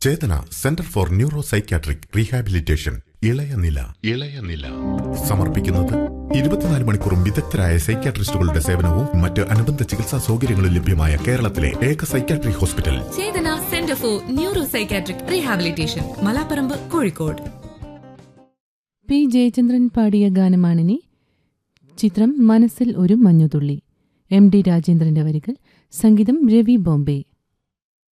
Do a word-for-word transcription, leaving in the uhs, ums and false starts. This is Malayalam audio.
Chetana centre for neuro psychiatric rehabilitation ഇളയനില ഇളയനില സമർപ്പിക്കുന്നത് ഇരുപത്തിനാല് മണിക്കൂറും വിദഗ്ധരായ സൈക്യാട്രിസ്റ്റുകളുടെ സേവനവും മറ്റ് അനുബന്ധ ചികിത്സാ സൗകര്യങ്ങളും ലഭ്യമായ കേരളത്തിലെ ഏക psychiatric hospital Chetana centre for neuro psychiatric rehabilitation, Malaparamba, Kozhikode. P Jayachandran പാടിയ ഗാനമാണിനി. ചിത്രം മനസ്സിൽ ഒരു മഞ്ഞുതുള്ളി. എം ഡി രാജേന്ദ്രന്റെ വരികൾ, സംഗീതം രവി ബോംബെ.